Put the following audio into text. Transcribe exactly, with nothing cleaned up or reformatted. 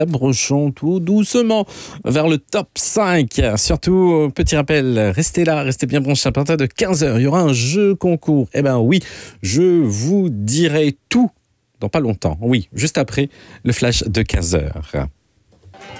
Approchons tout doucement vers le top cinq. Surtout, petit rappel, restez là, restez bien branchés. À partir de quinze heures, il y aura un jeu concours. Eh ben oui, je vous dirai tout dans pas longtemps. Oui, juste après le flash de quinze heures.